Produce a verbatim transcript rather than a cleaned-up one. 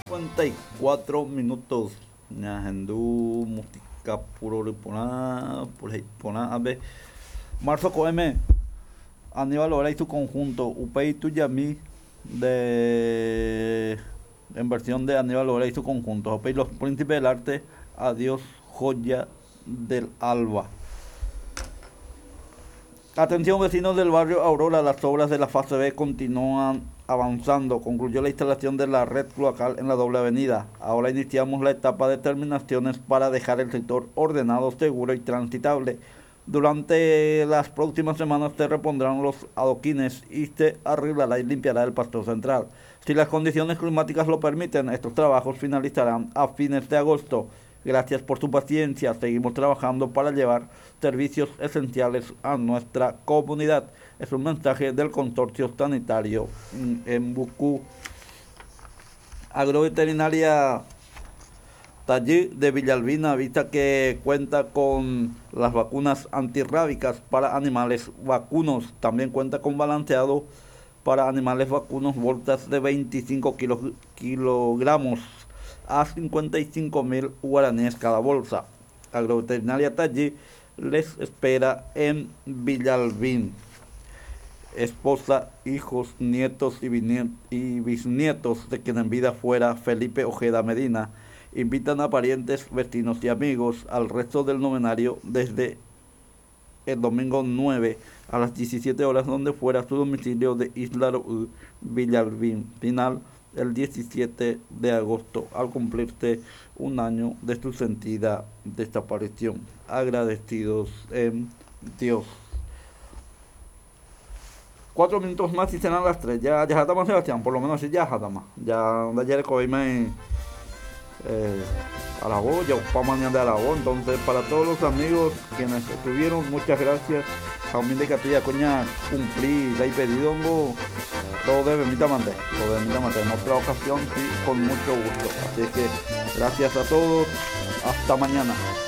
cincuenta y cuatro minutos. Ñahendu música puro riponá, por riponá, a ver. Marzo Coeme, Aníbal Ora y su conjunto, Upei Tuyami, de. En versión de Aníbal Ora y su conjunto, Upei Los Príncipes del Arte, Adiós, Joya del Alba. Atención vecinos del barrio Aurora, las obras de la fase B continúan avanzando. Concluyó la instalación de la red cloacal en la doble avenida. Ahora iniciamos la etapa de terminaciones para dejar el sector ordenado, seguro y transitable. Durante las próximas semanas se repondrán los adoquines y se arreglará y limpiará el pastor central. Si las condiciones climáticas lo permiten, estos trabajos finalizarán a fines de agosto. Gracias por su paciencia. Seguimos trabajando para llevar servicios esenciales a nuestra comunidad. Es un mensaje del Consorcio Sanitario en Bucú. Agroveterinaria Tallí de Villalbina avisa que cuenta con las vacunas antirrábicas para animales vacunos. También cuenta con balanceado para animales vacunos, bolsas de veinticinco kilos, kilogramos a cincuenta y cinco mil guaraníes cada bolsa. Agroveterinaria Tallí les espera en Villalbín. Esposa, hijos, nietos y, y bisnietos de quien en vida fuera Felipe Ojeda Medina invitan a parientes, vecinos y amigos al resto del novenario desde el domingo nueve a las diecisiete horas, donde fuera su domicilio de Isla Roú, Villalbín. Final el diecisiete de agosto, al cumplirse un año de su sentida desaparición. Agradecidos en Dios. Cuatro minutos más y serán las tres. Ya, ya está más Sebastián, por lo menos ya está más. Ya de ayer coíme eh, a la voz, ya para mañana de la voz. Entonces, para todos los amigos quienes estuvieron, muchas gracias. Jamín de Catilla, coña, cumplí, le he pedido algo. Todo de Bemita Mante, todo de Bemita Mante. En otra ocasión, sí, con mucho gusto. Así que, gracias a todos. Hasta mañana.